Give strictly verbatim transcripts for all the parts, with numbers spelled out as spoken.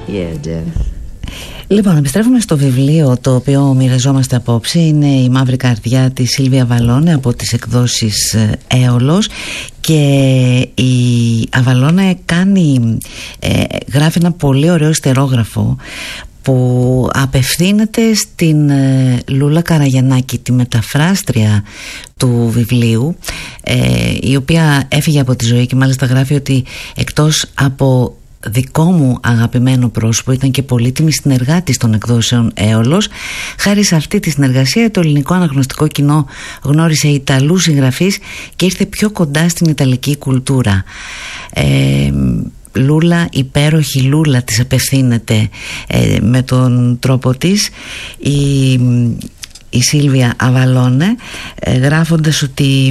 Yeah, Jeff. Λοιπόν, επιστρέφουμε στο βιβλίο το οποίο μοιραζόμαστε απόψε. Είναι η Μαύρη Καρδιά της Σίλβια Αβαλώνε από τις εκδόσεις Έολος. Και η Αβαλώνε κάνει, ε, γράφει ένα πολύ ωραίο ιστερόγραφο που απευθύνεται στην ε, Λούλα Καραγιαννάκη, τη μεταφράστρια του βιβλίου, ε, η οποία έφυγε από τη ζωή και μάλιστα γράφει ότι εκτός από δικό μου αγαπημένο πρόσωπο ήταν και πολύτιμη συνεργάτης των εκδόσεων Έολος. Χάρη σε αυτή τη συνεργασία το ελληνικό αναγνωστικό κοινό γνώρισε Ιταλούς συγγραφείς και ήρθε πιο κοντά στην ιταλική κουλτούρα. ε, Λούλα, υπέροχη Λούλα της απευθύνεται ε, με τον τρόπο της η, η Σίλβια Αβαλώνε, ε, γράφοντας ότι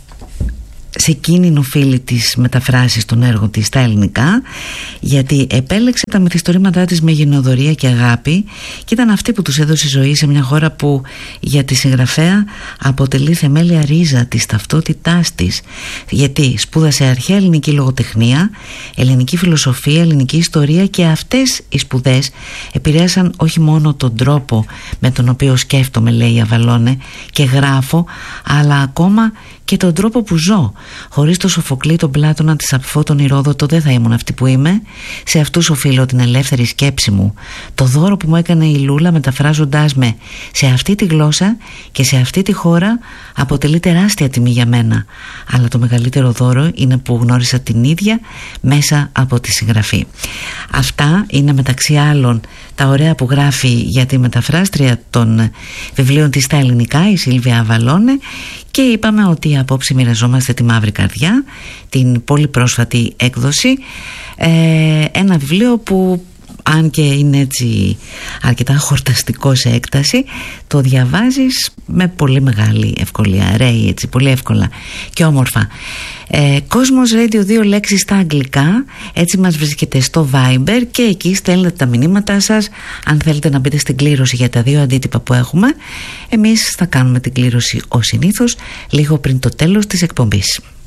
σε εκείνη οφείλει τις μεταφράσεις των έργων της στα ελληνικά, γιατί επέλεξε τα μυθιστορήματά της με γενναιοδωρία και αγάπη και ήταν αυτή που τους έδωσε ζωή σε μια χώρα που για τη συγγραφέα αποτελεί θεμέλια ρίζα της ταυτότητάς της, γιατί σπούδασε αρχαία ελληνική λογοτεχνία, ελληνική φιλοσοφία, ελληνική ιστορία και αυτές οι σπουδές επηρέασαν όχι μόνο τον τρόπο με τον οποίο σκέφτομαι, λέει η Αβαλώνε, και γράφω, αλλά ακόμα και τον τρόπο που ζω. Χωρίς το Σοφοκλή, τον Πλάτωνα, τη Σαπφό, τον Ηρόδοτο δεν θα ήμουν αυτή που είμαι. Σε αυτούς οφείλω την ελεύθερη σκέψη μου, το δώρο που μου έκανε η Λούλα μεταφράζοντάς με σε αυτή τη γλώσσα και σε αυτή τη χώρα αποτελεί τεράστια τιμή για μένα. Αλλά το μεγαλύτερο δώρο είναι που γνώρισα την ίδια μέσα από τη συγγραφή. Αυτά είναι μεταξύ άλλων τα ωραία που γράφει για τη μεταφράστρια των βιβλίων της στα ελληνικά, η Σίλβια Αβαλώνε, και είπαμε ότι απόψε μοιραζόμαστε τη Μαύρη Καρδιά, την πολύ πρόσφατη έκδοση, ε, ένα βιβλίο που αν και είναι έτσι αρκετά χορταστικό σε έκταση, το διαβάζεις με πολύ μεγάλη ευκολία, ρέει έτσι πολύ εύκολα και όμορφα. ε, Κόσμος Radio, δύο λέξεις στα αγγλικά, έτσι μας βρίσκεται στο Viber και εκεί στέλνετε τα μηνύματά σας. Αν θέλετε να μπείτε στην κλήρωση για τα δύο αντίτυπα που έχουμε, εμείς θα κάνουμε την κλήρωση ως συνήθως λίγο πριν το τέλος της εκπομπής.